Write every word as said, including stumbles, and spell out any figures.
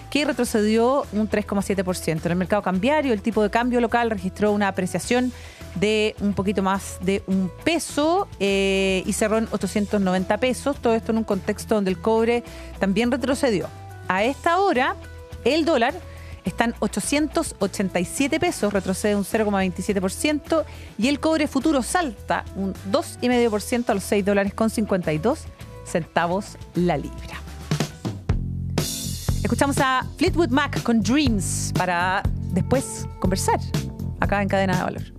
que retrocedió un tres coma siete por ciento. En el mercado cambiario, el tipo de cambio local registró una apreciación de un poquito más de un peso eh, y cerró en ochocientos noventa pesos. Todo esto en un contexto donde el cobre también retrocedió. A esta hora, el dólar está en ochocientos ochenta y siete pesos, retrocede un cero coma veintisiete por ciento y el cobre futuro salta un dos coma cinco por ciento a los seis dólares con cincuenta y dos centavos la libra. Escuchamos a Fleetwood Mac con Dreams para después conversar acá en Cadena de Valor.